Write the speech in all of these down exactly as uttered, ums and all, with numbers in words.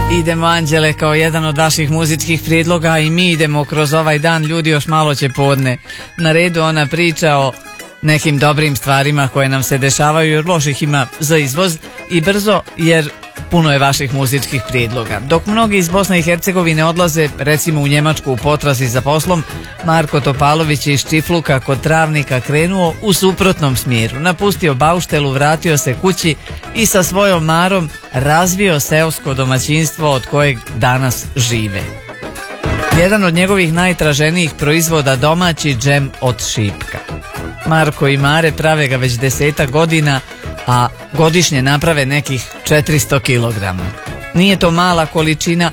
Idemo, Anđele, kao jedan od vaših muzičkih prijedloga i mi idemo kroz ovaj dan, ljudi, još malo će podne. Na redu ona priča o nekim dobrim stvarima koje nam se dešavaju, jer loših ima za izvoz i brzo, jer puno je vaših muzičkih prijedloga. Dok mnogi iz Bosne i Hercegovine odlaze recimo u Njemačku u potrazi za poslom, Marko Topalović je iz Čifluka kod Travnika krenuo u suprotnom smjeru. Napustio bauštelu, vratio se kući i sa svojom marom razvio seosko domaćinstvo od kojeg danas žive. Jedan od njegovih najtraženijih proizvoda domaći džem od šipka. Marko i Mare prave ga već desetak godina, a godišnje naprave nekih četiristo kilograma. Nije to mala količina,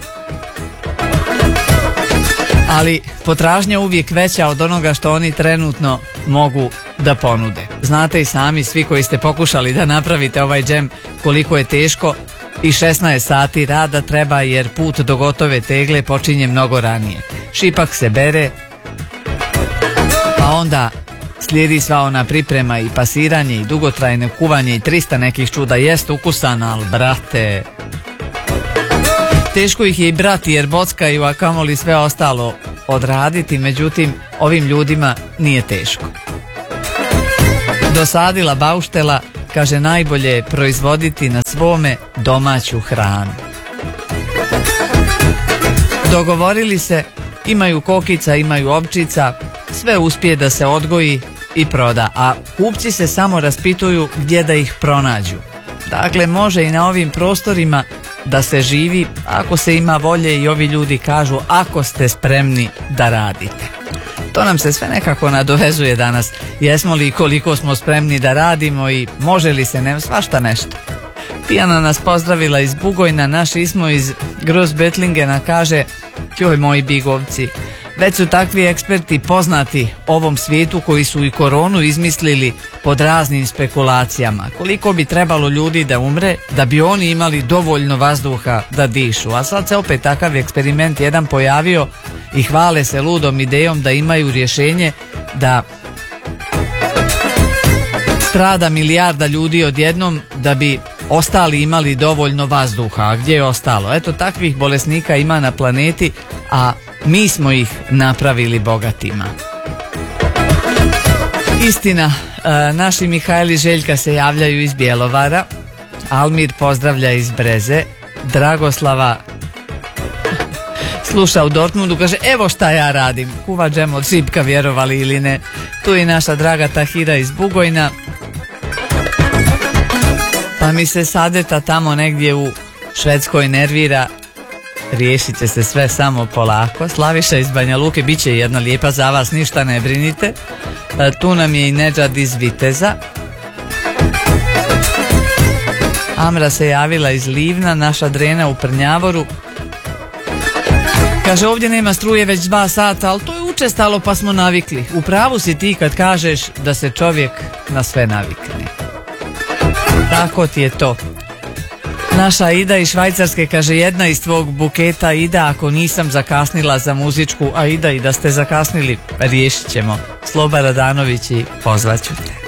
ali potražnja uvijek veća od onoga što oni trenutno mogu da ponude. Znate i sami, svi koji ste pokušali da napravite ovaj džem, koliko je teško i šesnaest sati rada treba, jer put do gotove tegle počinje mnogo ranije. Šipak se bere, a onda slijedi sva ona priprema i pasiranje i dugotrajne kuvanje i trista nekih čuda. Jest ukusan, ali brate, teško ih je i brati jer bockaju, a kamoli sve ostalo odraditi. Međutim, ovim ljudima nije teško. Dosadila bauštela, kaže, najbolje je proizvoditi na svome domaću hranu. Dogovorili se, imaju kokica, imaju ovčica, sve uspije da se odgoji i proda, a kupci se samo raspituju gdje da ih pronađu. Dakle, može i na ovim prostorima da se živi ako se ima volje i ovi ljudi kažu ako ste spremni da radite. To nam se sve nekako nadovezuje danas. Jesmo li i koliko smo spremni da radimo i može li se, ne, svašta nešto. Tijana nas pozdravila iz Bugojna, naš Ismo iz Grossbettlingena kaže: joj moji bigovci, već su takvi eksperti poznati ovom svijetu koji su i koronu izmislili pod raznim spekulacijama. Koliko bi trebalo ljudi da umre da bi oni imali dovoljno vazduha da dišu. A sad se opet takav eksperiment jedan pojavio i hvale se ludom idejom da imaju rješenje da strada milijarda ljudi odjednom da bi ostali imali dovoljno vazduha. A gdje je ostalo? Eto, takvih bolesnika ima na planeti, a mi smo ih napravili bogatima. Istina, naši Mihajl i Željka se javljaju iz Bjelovara, Almir pozdravlja iz Breze, Dragoslava sluša u Dortmundu, kaže evo šta ja radim, kuva džem od šipka, vjerovali ili ne. Tu je naša draga Tahira iz Bugojna, pa mi se Sadeta tamo negdje u Švedskoj nervira. Riješit će se sve samo polako. Slaviša iz Banja Luke, bit će jedna lijepa za vas, ništa ne brinite. E, tu nam je i Nedžad iz Viteza. Amra se javila iz Livna, naša Drena u Prnjavoru. Kaže, ovdje nema struje već dva sata, ali to je učestalo pa smo navikli. U pravu si ti kad kažeš da se čovjek na sve navikne. Tako ti je to. Naša Ida iz Švajcarske kaže, jedna iz tvog buketa, Ida, ako nisam zakasnila za muzičku, a Ida, i da ste zakasnili, riješit ćemo. Sloba Radanović i pozvaću te.